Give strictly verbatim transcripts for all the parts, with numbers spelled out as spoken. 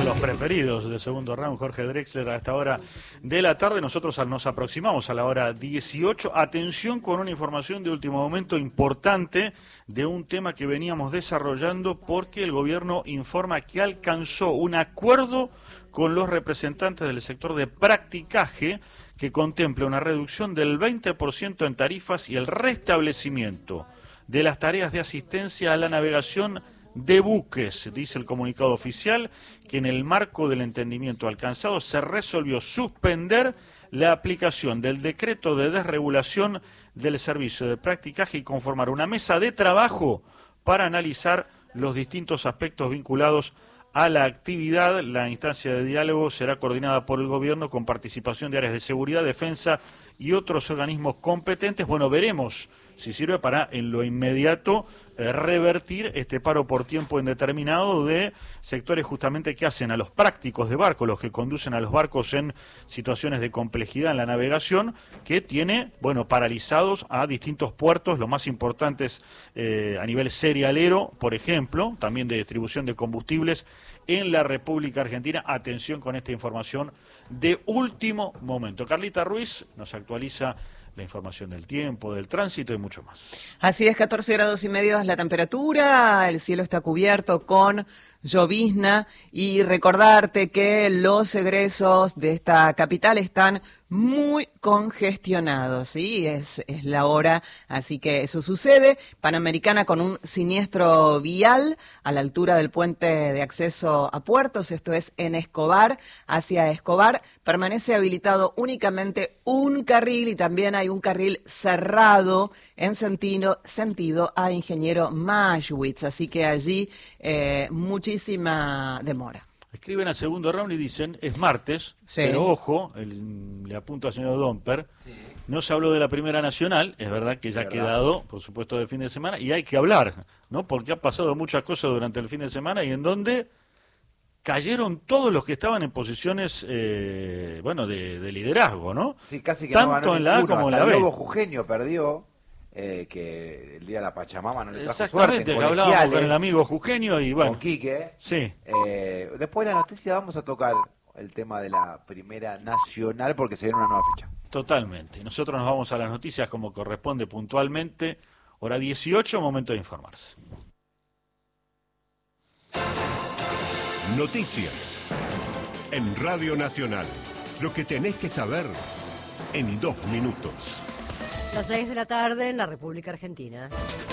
los preferidos del segundo round, Jorge Drexler, a esta hora de la tarde. Nosotros nos aproximamos a la hora dieciocho. Atención con una información de último momento importante de un tema que veníamos desarrollando, porque el gobierno informa que alcanzó un acuerdo con los representantes del sector de practicaje que contempla una reducción del veinte por ciento en tarifas y el restablecimiento de las tareas de asistencia a la navegación de buques. Dice el comunicado oficial que en el marco del entendimiento alcanzado se resolvió suspender la aplicación del decreto de desregulación del servicio de practicaje y conformar una mesa de trabajo para analizar los distintos aspectos vinculados a la actividad. La instancia de diálogo será coordinada por el gobierno con participación de áreas de seguridad, defensa y otros organismos competentes. Bueno, veremos si sirve para en lo inmediato eh, revertir este paro por tiempo indeterminado de sectores justamente que hacen a los prácticos de barco, los que conducen a los barcos en situaciones de complejidad en la navegación, que tiene, bueno, paralizados a distintos puertos, los más importantes eh, a nivel cerealero, por ejemplo, también de distribución de combustibles en la República Argentina. Atención con esta información de último momento. Carlita Ruiz nos actualiza la información del tiempo, del tránsito y mucho más. Así es, catorce grados y medio es la temperatura, el cielo está cubierto con llovizna, y recordarte que los egresos de esta capital están muy congestionados, ¿sí? Es, es la hora, así que eso sucede. Panamericana con un siniestro vial a la altura del puente de acceso a puertos, esto es en Escobar, hacia Escobar, permanece habilitado únicamente un carril y también hay un carril cerrado en sentido, sentido a Ingeniero Maschwitz, así que allí eh, muchísima demora. Escriben al segundo round y dicen, es martes, sí, pero ojo, el, le apunto al señor Domper, sí, no se habló de la Primera Nacional, es verdad que ya ha quedado, por supuesto, del fin de semana, y hay que hablar, ¿no? Porque ha pasado muchas cosas durante el fin de semana y en donde cayeron todos los que estaban en posiciones, eh, bueno, de, de liderazgo, ¿no? Sí, casi que tanto no ganó en la A como en la B. El Lobo Jujeño perdió. Eh, que el día de la Pachamama no le trajo Exactamente, suerte. Que hablábamos con el amigo Jujeño y bueno. Con Quique. Sí. Eh, después de la noticia vamos a tocar el tema de la Primera Nacional porque se viene una nueva fecha. Totalmente. Nosotros nos vamos a las noticias como corresponde puntualmente. Hora dieciocho, momento de informarse. Noticias en Radio Nacional. Lo que tenés que saber en dos minutos. Las seis de la tarde en la República Argentina.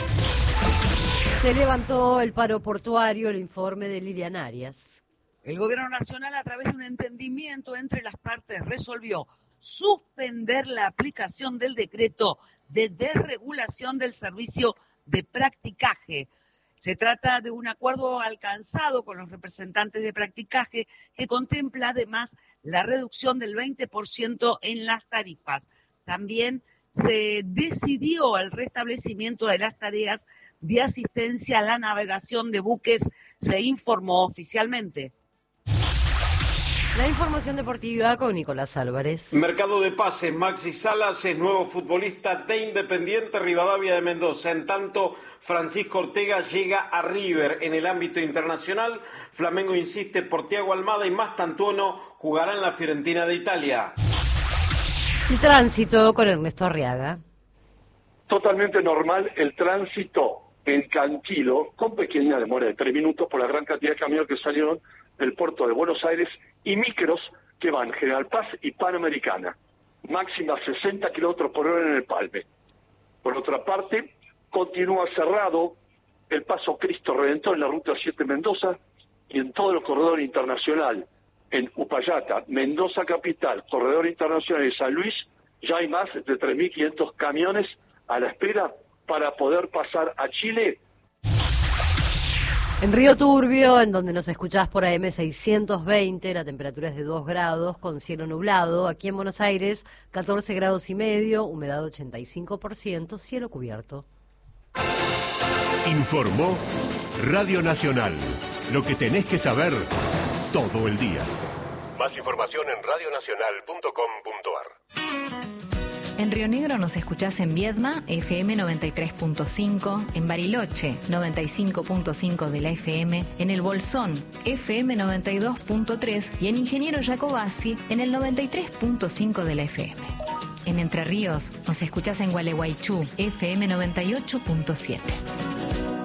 Se levantó el paro portuario, el informe de Lilian Arias. El Gobierno Nacional, a través de un entendimiento entre las partes, resolvió suspender la aplicación del decreto de desregulación del servicio de practicaje. Se trata de un acuerdo alcanzado con los representantes de practicaje que contempla además la reducción del veinte por ciento en las tarifas. También se decidió el restablecimiento de las tareas de asistencia a la navegación de buques, se informó oficialmente. La información deportiva con Nicolás Álvarez. Mercado de pases, Maxi Salas es nuevo futbolista de Independiente Rivadavia de Mendoza. En tanto, Francisco Ortega llega a River. En el ámbito internacional, Flamengo insiste por Thiago Almada y Mastantuono jugará en la Fiorentina de Italia. El tránsito con Ernesto Arriaga. Totalmente normal el tránsito en Cantilo, con pequeña demora de tres minutos por la gran cantidad de camiones que salieron del puerto de Buenos Aires y micros que van General Paz y Panamericana. Máxima sesenta kilómetros por hora en el Palme. Por otra parte, continúa cerrado el paso Cristo Redentor en la ruta siete Mendoza y en todo el corredor internacional. En Upayata, Mendoza Capital, Corredor Internacional de San Luis, ya hay más de tres mil quinientos camiones a la espera para poder pasar a Chile. En Río Turbio, en donde nos escuchás por A M seiscientos veinte, la temperatura es de dos grados con cielo nublado. Aquí en Buenos Aires, catorce grados y medio, humedad ochenta y cinco por ciento, cielo cubierto. Informó Radio Nacional. Lo que tenés que saber todo el día. Más información en radionacional punto com punto ar. En Río Negro nos escuchás en Viedma, F M noventa y tres punto cinco, en Bariloche, noventa y cinco punto cinco de la F M, en El Bolsón, F M noventa y dos punto tres y en Ingeniero Jacobasi, en el noventa y tres punto cinco de la F M. En Entre Ríos nos escuchás en Gualeguaychú, F M noventa y ocho punto siete.